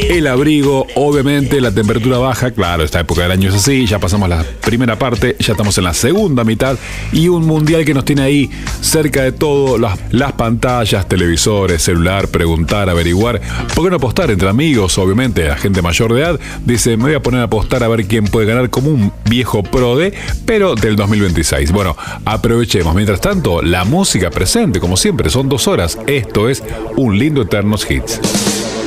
el abrigo, obviamente la temperatura baja, claro, esta época del año es así, ya pasamos la primera parte, ya estamos en la segunda mitad y un mundial que nos tiene ahí cerca de todo, las pantallas, televisores, celular, preguntar, averiguar, ¿por qué no apostar entre amigos? Obviamente la gente mayor de edad dice, me voy a poner a apostar a ver quién puede ganar como un viejo prode, pero del 2026. Bueno, aprovechemos. Mientras tanto, la música presente, como siempre, son 2 horas. Esto es Un Lindo Eternos Hits.